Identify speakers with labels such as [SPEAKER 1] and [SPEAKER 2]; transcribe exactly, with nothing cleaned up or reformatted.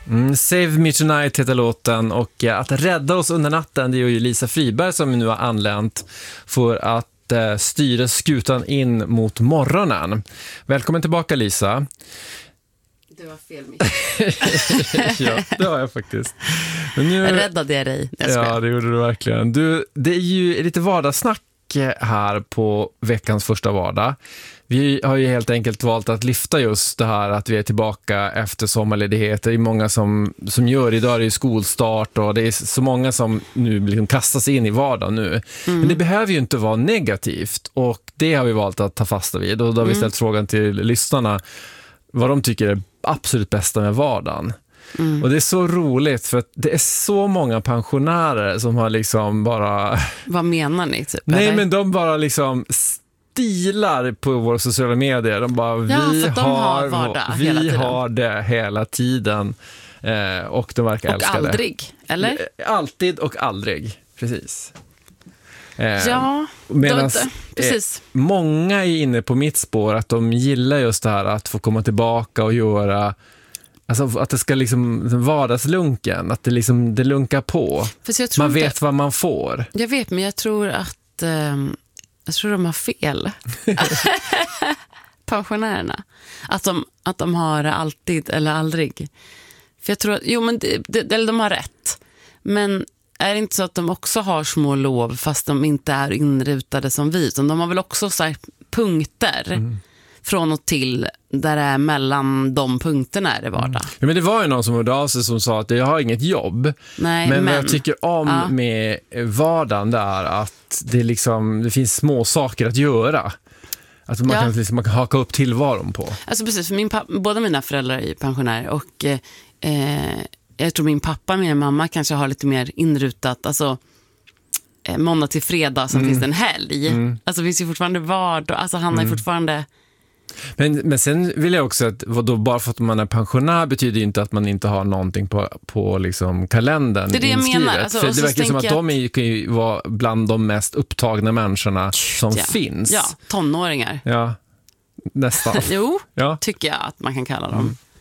[SPEAKER 1] Mm, Save Me Tonight heter låten, och eh, att rädda oss under natten, det är ju Lisa Friberg som nu har anlänt för att eh, styra skutan in mot morgonen. Välkommen tillbaka, Lisa.
[SPEAKER 2] Det var fel,
[SPEAKER 1] Ja, det har jag faktiskt. Men nu,
[SPEAKER 2] räddade jag dig. Jag
[SPEAKER 1] ja, det gjorde du verkligen. Du, det är ju lite vardagssnack här på veckans första vardag. Vi har ju helt enkelt valt att lyfta just det här att vi är tillbaka efter sommarledighet. Det är många som, som gör, idag är det ju skolstart och det är så många som nu liksom kastas in i vardagen nu. Mm. Men det behöver ju inte vara negativt, och det har vi valt att ta fasta vid. Och då har vi ställt mm. frågan till lyssnarna vad de tycker är absolut bästa med vardagen. Mm. Och det är så roligt för att det är så många pensionärer som har liksom bara...
[SPEAKER 2] Vad menar ni? Typ,
[SPEAKER 1] Nej,
[SPEAKER 2] eller?
[SPEAKER 1] men de bara liksom stilar på våra sociala medier. De bara,
[SPEAKER 2] ja,
[SPEAKER 1] vi,
[SPEAKER 2] för de
[SPEAKER 1] har,
[SPEAKER 2] har, vardag
[SPEAKER 1] vi
[SPEAKER 2] hela tiden.
[SPEAKER 1] har det hela tiden. Eh, och de verkar
[SPEAKER 2] och
[SPEAKER 1] älska
[SPEAKER 2] aldrig,
[SPEAKER 1] det.
[SPEAKER 2] eller?
[SPEAKER 1] Alltid och aldrig, precis. Eh,
[SPEAKER 2] ja,
[SPEAKER 1] medan
[SPEAKER 2] precis.
[SPEAKER 1] Eh, många är inne på mitt spår att de gillar just det här att få komma tillbaka och göra, alltså att det ska liksom vardagslunken, att det liksom det lunkar på. Man vet inte vad man får.
[SPEAKER 2] Jag vet, men jag tror att eh, jag tror de har fel. Pensionärerna. Att de, att de har alltid eller aldrig. För jag tror att, jo men det, det, eller de har rätt. Men är det inte så att de också har små lov fast de inte är inrutade som vi? Utan de har väl också så här punkter mm. från och till där det är mellan de punkterna är det vardag. Mm.
[SPEAKER 1] Ja, men det var ju någon som hörde av sig som sa att jag har inget jobb.
[SPEAKER 2] Nej,
[SPEAKER 1] men,
[SPEAKER 2] men
[SPEAKER 1] vad jag tycker om
[SPEAKER 2] ja.
[SPEAKER 1] med vardagen där att det, liksom, det finns små saker att göra. Att man, ja. kan, liksom, man kan haka upp tillvaron på.
[SPEAKER 2] Alltså precis, för min pappa, båda mina föräldrar är pensionärer och eh, jag tror min pappa och min mamma kanske har lite mer inrutat, alltså eh, måndag till fredag som mm. finns det en helg. Mm. Alltså det finns ju fortfarande vardag, alltså han mm. är fortfarande...
[SPEAKER 1] Men, men sen vill jag också att vadå, bara för att man är pensionär betyder ju inte att man inte har någonting på, på liksom kalendern
[SPEAKER 2] det är det jag
[SPEAKER 1] inskrivet.
[SPEAKER 2] menar. Alltså,
[SPEAKER 1] för det verkar som att, att de är, kan ju vara bland de mest upptagna människorna som
[SPEAKER 2] ja.
[SPEAKER 1] finns.
[SPEAKER 2] Ja, tonåringar.
[SPEAKER 1] Ja, nästan.
[SPEAKER 2] Jo,
[SPEAKER 1] ja.
[SPEAKER 2] tycker jag att man kan kalla dem.